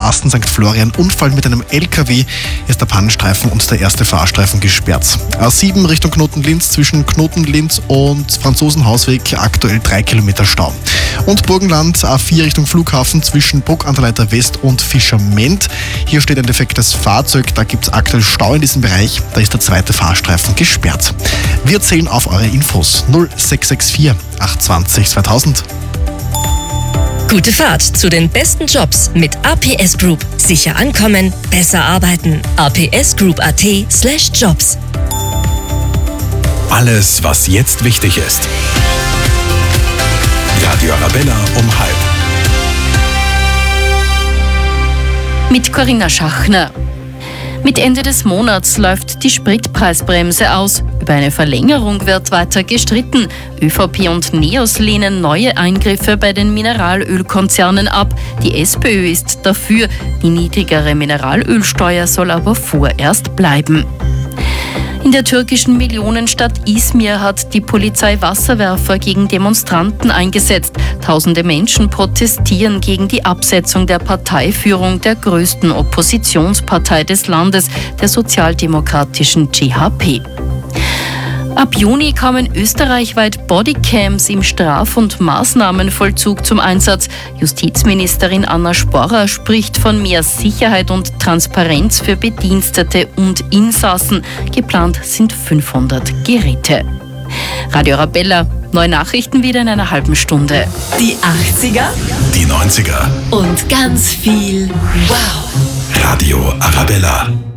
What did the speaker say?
Asten St. Florian. Unfall mit einem LKW, ist der Pannenstreifen und der erste Fahrstreifen gesperrt. A7 Richtung Knoten-Linz zwischen Knoten-Linz und Franzosenhausweg aktuell 3 Kilometer Stau. Und Burgenland A4 Richtung Flughafen zwischen Bruck an der Leiter West und Fischerment. Hier steht ein defektes Fahrzeug, da gibt es aktuell Stau in diesem Bereich, da ist der zweite Fahrstreifen gesperrt. Wir zählen auf eure Infos 0664 820 2000. Gute Fahrt zu den besten Jobs mit APS Group. Sicher ankommen, besser arbeiten. apsgroup.at/jobs. Alles, was jetzt wichtig ist. Radio Arabella um 12:30. Mit Corinna Schachner. Mit Ende des Monats läuft die Spritpreisbremse aus. Über eine Verlängerung wird weiter gestritten. ÖVP und NEOS lehnen neue Eingriffe bei den Mineralölkonzernen ab. Die SPÖ ist dafür. Die niedrigere Mineralölsteuer soll aber vorerst bleiben. In der türkischen Millionenstadt Izmir hat die Polizei Wasserwerfer gegen Demonstranten eingesetzt. Tausende Menschen protestieren gegen die Absetzung der Parteiführung der größten Oppositionspartei des Landes, der sozialdemokratischen CHP. Ab Juni kommen österreichweit Bodycams im Straf- und Maßnahmenvollzug zum Einsatz. Justizministerin Anna Sporrer spricht von mehr Sicherheit und Transparenz für Bedienstete und Insassen. Geplant sind 500 Geräte. Radio Arabella, neue Nachrichten wieder in einer halben Stunde. Die 80er Die 90er. und ganz viel Wow. Radio Arabella.